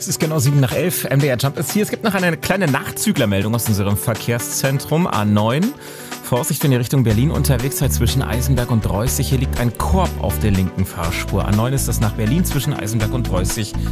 Es ist genau 7 nach 11. MDR Jump ist hier. Es gibt noch eine kleine Nachzüglermeldung aus unserem Verkehrszentrum A9. Vorsicht, wenn ihr Richtung Berlin unterwegs seid, zwischen Eisenberg und Reußig. Hier liegt ein Korb auf der linken Fahrspur. A9 ist das nach Berlin zwischen Eisenberg und Reußig